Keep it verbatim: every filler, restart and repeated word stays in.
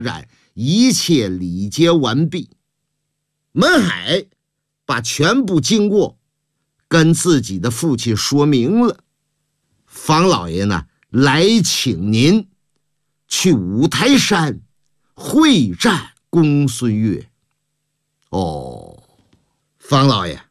然一切礼节完毕，门海把全部经过跟自己的父亲说明了。方老爷呢，来请您去五台山会战公孙越。哦，方老爷，